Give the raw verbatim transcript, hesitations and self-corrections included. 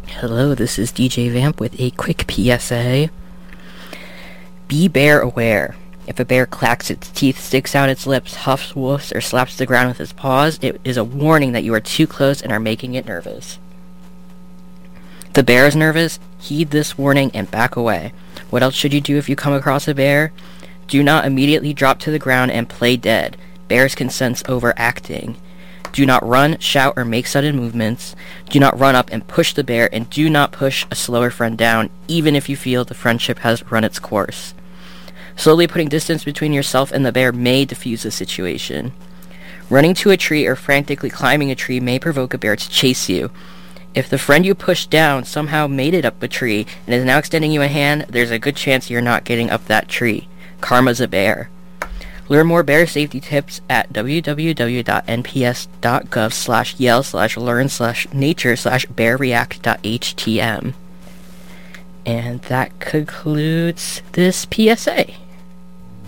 Hello, this is D J Vamp with a quick P S A. Be bear aware. If a bear clacks its teeth, sticks out its lips, huffs, woofs, or slaps the ground with its paws, it is a warning that you are too close and are making it nervous. If the bear is nervous, heed this warning and back away. What else should you do if you come across a bear? Do not immediately drop to the ground and play dead. Bears can sense overacting. Do not run, shout, or make sudden movements. Do not run up and push the bear, and do not push a slower friend down, even if you feel the friendship has run its course. Slowly putting distance between yourself and the bear may diffuse the situation. Running to a tree or frantically climbing a tree may provoke a bear to chase you. If the friend you pushed down somehow made it up a tree and is now extending you a hand, there's a good chance you're not getting up that tree. Karma's a bear. Learn more bear safety tips at www.nps.gov slash yell slash learn slash nature slash bearreact.htm. And that concludes this P S A.